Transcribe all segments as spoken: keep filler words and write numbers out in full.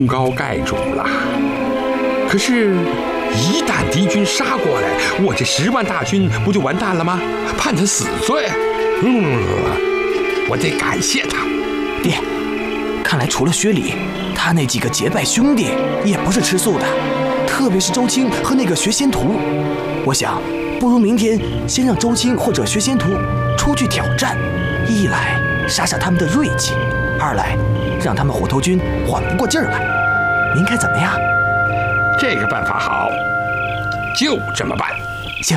高盖主了。可是，一旦敌军杀过来，我这十万大军不就完蛋了吗？判他死罪。嗯，我得感谢他。 爹，看来除了薛礼，他那几个结拜兄弟也不是吃素的，特别是周青和那个学仙徒。我想，不如明天先让周青或者学仙徒出去挑战，一来杀杀他们的锐气，二来让他们火头军缓不过劲儿来。您看怎么样？ 这个办法好，就这么办。 行。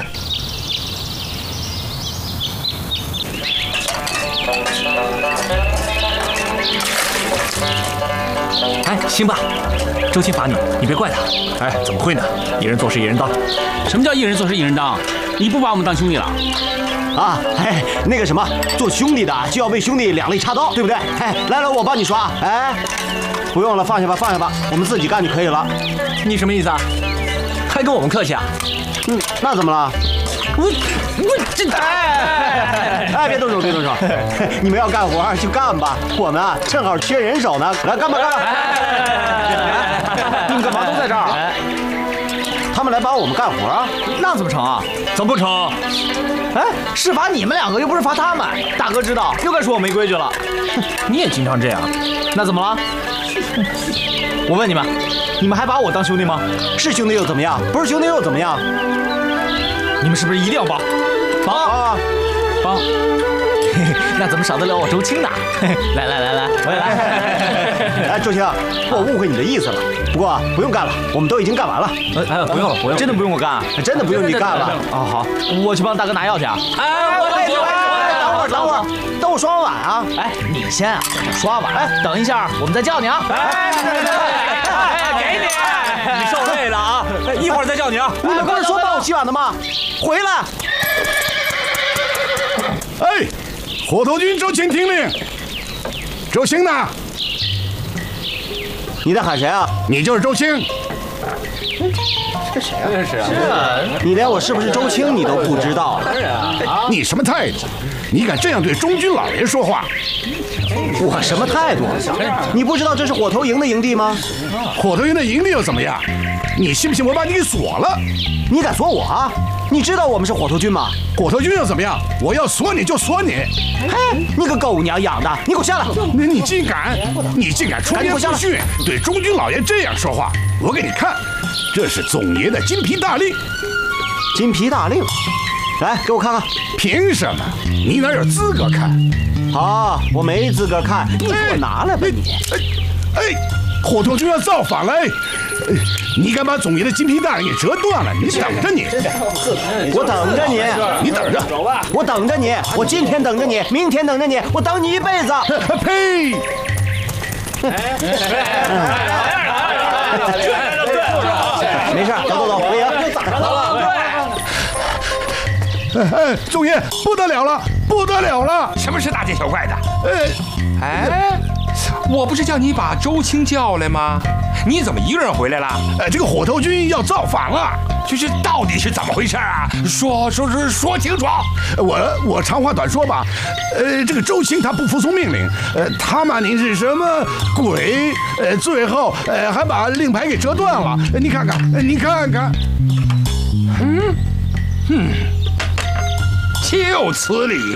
哎，行吧，周青罚你，你别怪他。 哎，怎么会呢？一人做事一人当。 什么叫一人做事一人当？你不把我们当兄弟了？ 啊，哎，那个什么，做兄弟的就要为兄弟两肋插刀，对不对？哎，来来，我帮你刷。哎，不用了，放下吧，放下吧，我们自己干就可以了。 你什么意思啊？还跟我们客气啊？ 嗯，那怎么了？ 我我这哎哎哎！别动手，别动手！你们要干活就干吧，我们啊正好缺人手呢，来干吧干吧！你们干嘛都在这儿？他们来帮我们干活啊？ 那怎么成啊？怎么不成？ 哎，是罚你们两个，又不是罚他们。大哥知道，又该说我没规矩了。 你也经常这样， 那怎么了？我问你们，你们还把我当兄弟吗？ 是兄弟又怎么样？不是兄弟又怎么样？ 你们是不是一定要帮？帮啊！ 帮！那怎么少得了我周青呢？来来来来，我也来。 哎，周青，我误会你的意思了。不过不用干了，我们都已经干完了。 哎，不用了，不用， 真的不用我干啊？ 真的不用你干了。 哦，好，我去帮大哥拿药去啊。 哎，我等会儿，等会儿，等会儿，等我刷完碗啊！ 哎，你先啊，刷碗。哎，等一下，我们再叫你啊。 哎，哎，给你，你受累了啊！一会儿再叫你啊。 你们不是说帮我洗碗的吗？回来！ 哎，火头军周青听令。周青呢？ 你在喊谁啊？ 你就是周青。 这谁啊？认识啊？你连我是不是周青你都不知道？ 你什么态度？你敢这样对中军老爷说话？ 我什么态度？你不知道这是火头营的营地吗？ 火头营的营地又怎么样？你信不信我把你给锁了？ 你敢锁我啊？你知道我们是火头军吗？ 火头军又怎么样？我要锁你就锁你！ 嘿，你个狗娘养的，你给我下来！ 你你竟敢，你竟敢出言不逊，对中军老爷这样说话！我给你看，这是总爷的金皮大令。 金皮大令，来给我看看。 凭什么？你哪有资格看？ 好，我没资格看，你给我拿来吧你！ 哎，哎火头军要造反了！哎，你敢把总爷的金皮大令给折断了？你等着你！ 我等着你， 你等着！ 我等着你，我今天等着你，明天等着你，我等你一辈子！ 呸！ 没事，走走走，回营。 哎哎，总爷，不得了了，不得了了！ 什么是大惊小怪的？ 哎哎，我不是叫你把周青叫来吗？你怎么一个人回来了？ 哎，这个火头军要造反了， 就是到底是怎么回事啊？说说说说清楚！ 我我长话短说吧，呃，这个周青他不服从命令，呃，他骂您是什么鬼？呃，最后呃还把令牌给折断了。你看看，你看看， 嗯嗯，就此理。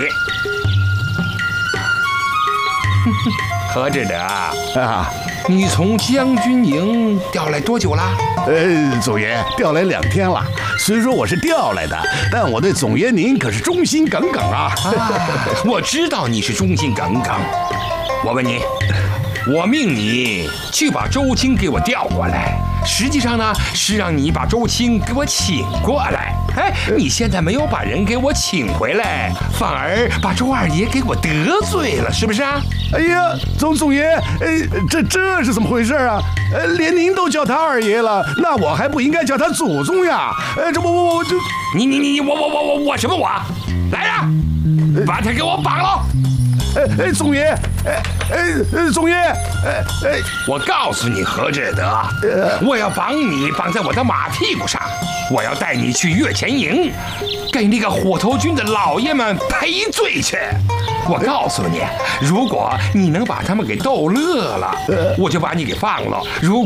何志德啊， 你从将军营调来多久了？ 呃，总爷调来两天了。虽说我是调来的，但我对总爷您可是忠心耿耿啊！ 啊我知道你是忠心耿耿。我问你，我命你去把周青给我调过来，实际上呢是让你把周青给我请过来。哎，你现在没有把人给我请回来，反而把周二爷给我得罪了，是不是啊？ 哎呀，总总爷，呃，这这是怎么回事啊？呃，连您都叫他二爷了，那我还不应该叫他祖宗呀？呃，这我我我就你你你我我我我我什么我？来呀，把他给我绑了！ 哎哎，总爷，哎哎，总爷，哎哎， 我告诉你何志德，我要绑你绑在我的马屁股上，我要带你去岳前营，给那个火头军的老爷们赔罪去。我告诉你，如果你能把他们给逗乐了，我就把你给放了；如